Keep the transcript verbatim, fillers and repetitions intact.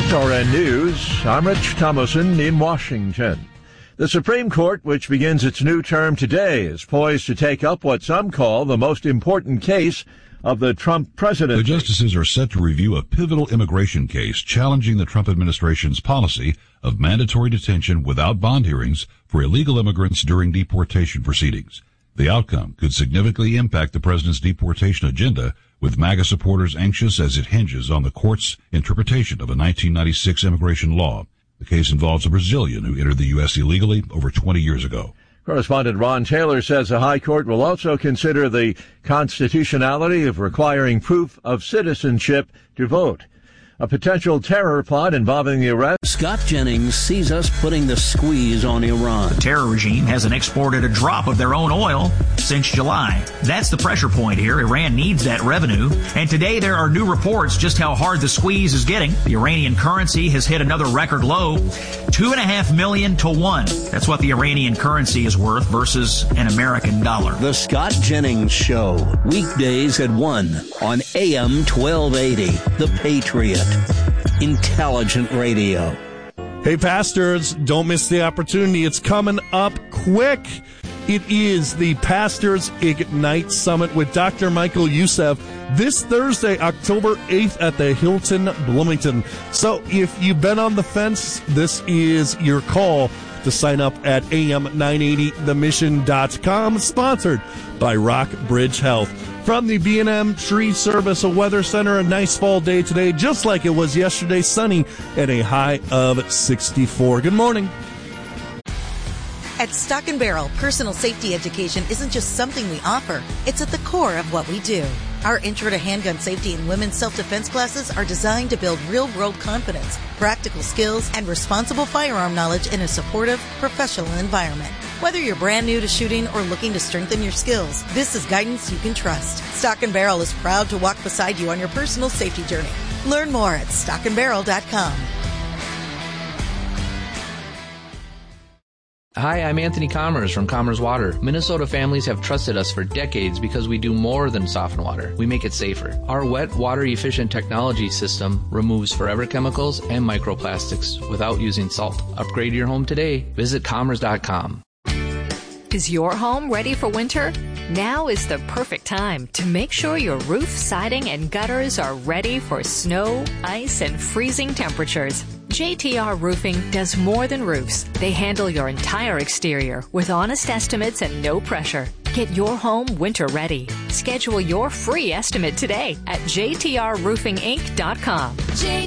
S R N News, I'm Rich Thomason in Washington. The Supreme Court, which begins its new term today, is poised to take up what some call the most important case of the Trump presidency. The justices are set to review a pivotal immigration case challenging the Trump administration's policy of mandatory detention without bond hearings for illegal immigrants during deportation proceedings. The outcome could significantly impact the president's deportation agenda, with MAGA supporters anxious as it hinges on the court's interpretation of a nineteen ninety-six immigration law. The case involves a Brazilian who entered the U S illegally over twenty years ago. Correspondent Ron Taylor says the High Court will also consider the constitutionality of requiring proof of citizenship to vote. A potential terror plot involving the arrest. Scott Jennings sees us putting the squeeze on Iran. The terror regime hasn't exported a drop of their own oil since July. That's the pressure point here. Iran needs that revenue. And today there are new reports just how hard the squeeze is getting. The Iranian currency has hit another record low, two and a half million to one. That's what the Iranian currency is worth versus an American dollar. The Scott Jennings Show, weekdays at one on A M twelve eighty, The Patriot. Intelligent radio. Hey, pastors, don't miss the opportunity. It's coming up quick. It is the Pastors Ignite Summit with Doctor Michael Youssef this Thursday, October eighth at the Hilton Bloomington. So if you've been on the fence, this is your call to sign up at A M nine eighty the mission dot com, sponsored by Rockbridge Health. From the B and M Tree Service Weather Center, a nice fall day today, just like it was yesterday, sunny at a high of sixty-four. Good morning. At Stock and Barrel, personal safety education isn't just something we offer. It's at the core of what we do. Our Intro to Handgun Safety and Women's Self-Defense classes are designed to build real-world confidence, practical skills, and responsible firearm knowledge in a supportive, professional environment. Whether you're brand new to shooting or looking to strengthen your skills, this is guidance you can trust. Stock and Barrel is proud to walk beside you on your personal safety journey. Learn more at stock and barrel dot com. Hi, I'm Anthony Commerce from Commerce Water. Minnesota families have trusted us for decades because we do more than soften water. We make it safer. Our wet, water-efficient technology system removes forever chemicals and microplastics without using salt. Upgrade your home today. Visit commerce dot com. Is your home ready for winter? Now is the perfect time to make sure your roof, siding, and gutters are ready for snow, ice, and freezing temperatures. J T R Roofing does more than roofs. They handle your entire exterior with honest estimates and no pressure. Get your home winter ready. Schedule your free estimate today at j t r roofing inc dot com. J